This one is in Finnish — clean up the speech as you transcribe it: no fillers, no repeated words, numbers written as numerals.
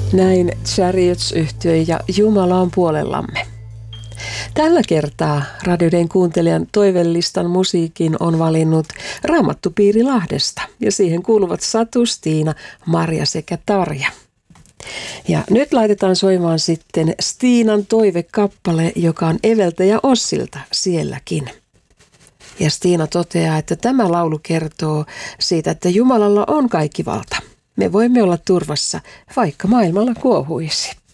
Näin Chariots-yhtye ja Jumala on puolellamme. Tällä kertaa radioiden kuuntelijan toivelistan musiikin on valinnut Raamattupiiri Lahdesta ja siihen kuuluvat Satu, Stiina, Marja sekä Tarja. Ja nyt laitetaan soimaan sitten Stiinan toivekappale, joka on Eveltä ja Ossilta Sielläkin. Ja Stiina toteaa, että tämä laulu kertoo siitä, että Jumalalla on kaikki valta. Me voimme olla turvassa, vaikka maailmalla kuohuisi.